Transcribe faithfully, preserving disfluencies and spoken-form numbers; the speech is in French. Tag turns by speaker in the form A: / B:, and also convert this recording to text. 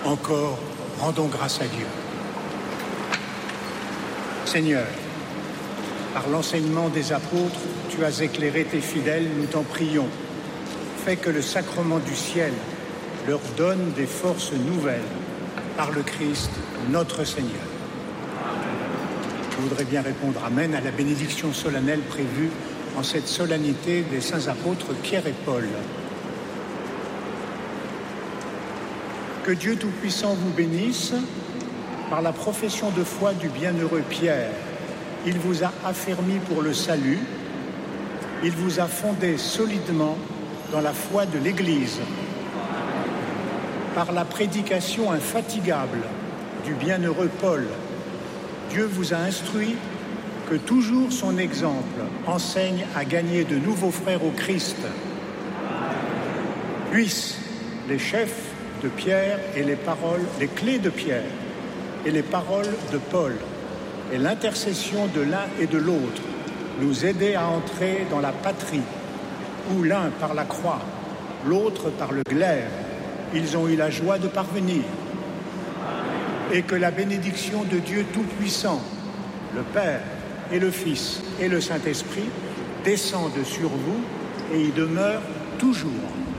A: Encore, rendons grâce à Dieu. Seigneur, par l'enseignement des apôtres, tu as éclairé tes fidèles, nous t'en prions. Fais que le sacrement du ciel leur donne des forces nouvelles par le Christ, notre Seigneur. Je voudrais bien répondre Amen à la bénédiction solennelle prévue en cette solennité des saints apôtres Pierre et Paul. Que Dieu Tout-Puissant vous bénisse par la profession de foi du bienheureux Pierre. Il vous a affermi pour le salut, il vous a fondé solidement dans la foi de l'Église. Par la prédication infatigable du bienheureux Paul, Dieu vous a instruit que toujours son exemple enseigne à gagner de nouveaux frères au Christ. Puissent les chefs de Pierre et les paroles, les clés de Pierre et les paroles de Paul et l'intercession de l'un et de l'autre nous aider à entrer dans la patrie où l'un par la croix, l'autre par le glaive, ils ont eu la joie de parvenir. Et que la bénédiction de Dieu Tout-Puissant, le Père et le Fils et le Saint-Esprit descendent sur vous et y demeurent toujours.